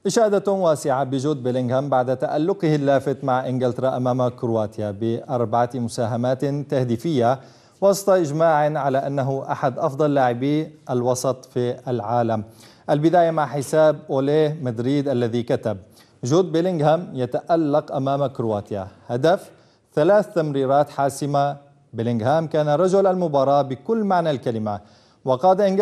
إشادة واسعة بجود بيلينغهام بعد تألقه اللافت مع إنجلترا أمام كرواتيا ب4 مساهمات تهديفية وسط إجماع على أنه أحد أفضل لاعبي الوسط في العالم. البداية مع حساب أوليه مدريد الذي كتب: جود بيلينغهام يتألق أمام كرواتيا، هدف، 3 تمريرات حاسمة. بيلينغهام كان رجل المباراة بكل معنى الكلمة، وقاد